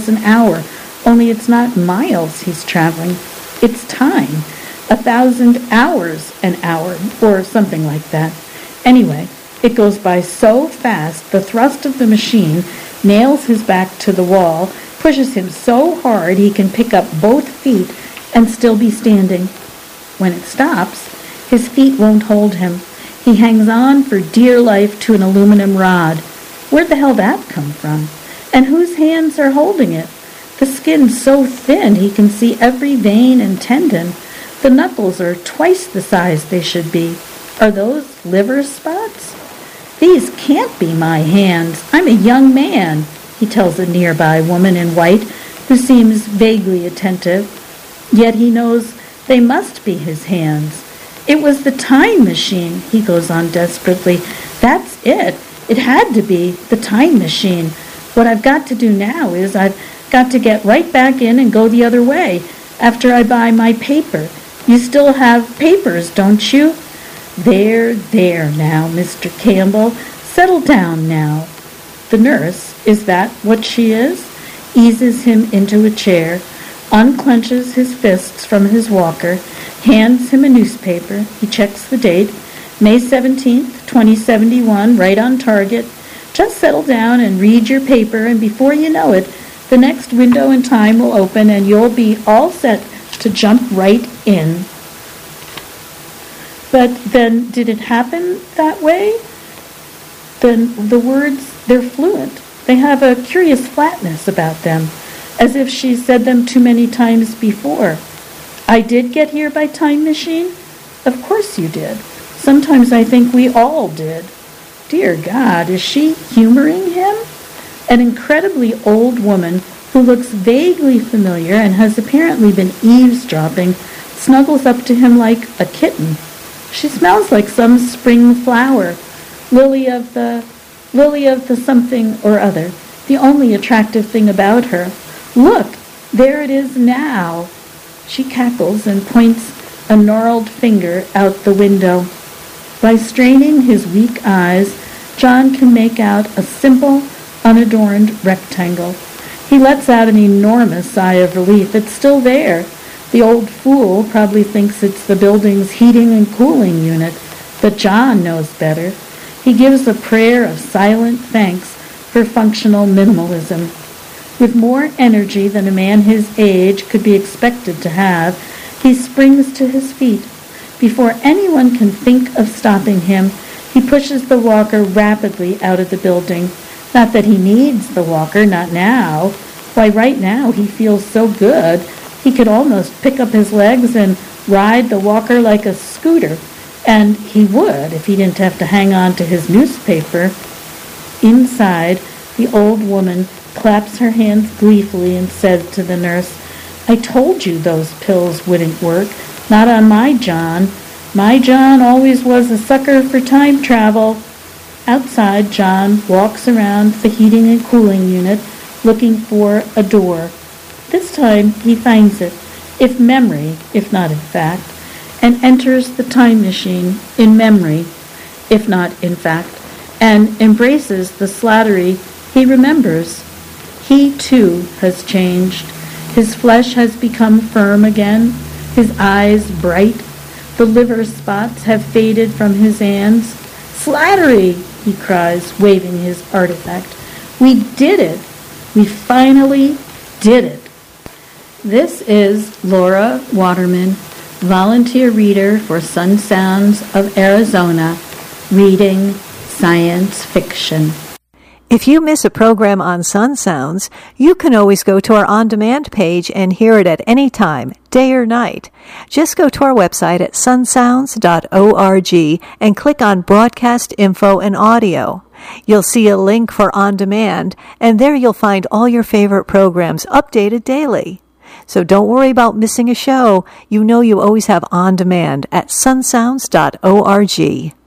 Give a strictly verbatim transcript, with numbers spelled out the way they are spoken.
miles an hour, only it's not miles he's traveling. It's time. A thousand hours an hour, or something like that. Anyway, it goes by so fast, the thrust of the machine nails his back to the wall, pushes him so hard he can pick up both feet and still be standing. When it stops, his feet won't hold him. He hangs on for dear life to an aluminum rod. Where'd the hell that come from? And whose hands are holding it? The skin's so thin he can see every vein and tendon. The knuckles are twice the size they should be. Are those liver spots? These can't be my hands. I'm a young man, he tells a nearby woman in white who seems vaguely attentive. Yet he knows they must be his hands. It was the time machine, he goes on desperately. That's it. It had to be the time machine. What I've got to do now is I've got to get right back in and go the other way after I buy my paper. You still have papers, don't you? There, there now, Mister Campbell. Settle down now. The nurse, is that what she is? Eases him into a chair, unclenches his fists from his walker, hands him a newspaper. He checks the date. May seventeenth, twenty seventy-one, right on target. Just settle down and read your paper, and before you know it, the next window in time will open and you'll be all set to jump right in. But then, did it happen that way? Then the words, they're fluent. They have a curious flatness about them, as if she said them too many times before. I did get here by time machine? Of course you did. Sometimes I think we all did. Dear God, is she humoring him? An incredibly old woman who looks vaguely familiar and has apparently been eavesdropping snuggles up to him like a kitten. She smells like some spring flower, lily of the, lily of the something or other, the only attractive thing about her. Look, there it is now. She cackles and points a gnarled finger out the window. By straining his weak eyes, John can make out a simple, unadorned rectangle. He lets out an enormous sigh of relief. It's still there. The old fool probably thinks it's the building's heating and cooling unit, but John knows better. He gives a prayer of silent thanks for functional minimalism. With more energy than a man his age could be expected to have, he springs to his feet. Before anyone can think of stopping him, he pushes the walker rapidly out of the building. Not that he needs the walker, not now. Why, right now he feels so good, he could almost pick up his legs and ride the walker like a scooter. And he would if he didn't have to hang on to his newspaper. Inside, the old woman claps her hands gleefully and said to the nurse, I told you those pills wouldn't work. Not on my John. My John always was a sucker for time travel. Outside, John walks around the heating and cooling unit looking for a door. This time he finds it, if memory, if not in fact, and enters the time machine in memory, if not in fact, and embraces the Slattery he remembers. He, too, has changed. His flesh has become firm again, his eyes bright. The liver spots have faded from his hands. Slattery, he cries, waving his artifact. We did it. We finally did it. This is Laura Waterman, volunteer reader for Sun Sounds of Arizona, reading science fiction. If you miss a program on Sun Sounds, you can always go to our on-demand page and hear it at any time, day or night. Just go to our website at sun sounds dot org and click on Broadcast Info and Audio. You'll see a link for On Demand, and there you'll find all your favorite programs updated daily. So don't worry about missing a show. You know you always have On Demand at sun sounds dot org.